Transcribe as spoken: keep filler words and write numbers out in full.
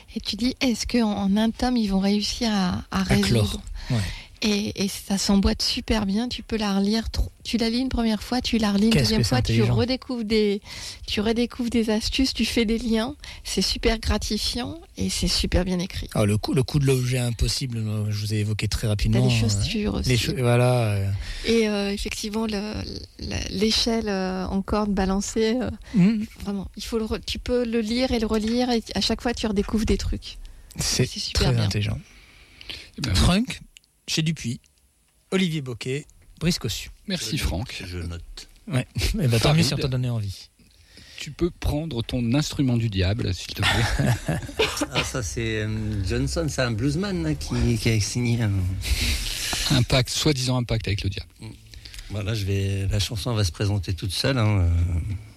et tu dis est-ce qu'en en un tome ils vont réussir à, à résoudre. clore. Ouais. Et, et ça s'emboîte super bien. Tu peux la relire. Tu la lis une première fois, tu la relis une Qu'est-ce deuxième que c'est fois, tu intelligent. redécouvres des, tu redécouvres des astuces, tu fais des liens. C'est super gratifiant et c'est super bien écrit. Alors, le coup, le coup de l'objet impossible, euh, je vous ai évoqué très rapidement. T'as les chaussures euh, aussi. les cho- voilà. euh, Et euh, effectivement, le, le- l'échelle euh, en corde balancée, euh, hmm, vraiment, il faut le re- tu peux le lire et le relire et à chaque fois tu redécouvres des trucs. c'est, C'est super très bien. intelligent. Eh ben, Trunk, chez Dupuis, Olivier Bocquet, Brice Cossu. merci Je Franck. note, Je note. Ouais. Eh ben, tant mieux Farid. si on t'a donné envie. Tu peux prendre ton instrument du diable, s'il te plaît. Ah, ça, c'est euh, Johnson, c'est un bluesman là, qui, qui a signé un. Un pacte, soi-disant un pacte avec le diable. Voilà, je vais, la chanson va se présenter toute seule. Hein.